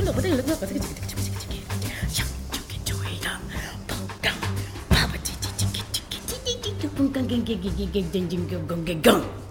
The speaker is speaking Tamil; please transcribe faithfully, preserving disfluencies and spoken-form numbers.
너 보다 이런 거 같아. 그치 그치 그치 그치 그치. 샹 조이랑 펑강 바바치치치치치치치치치 펑강갱갱갱갱갱갱갱갱갱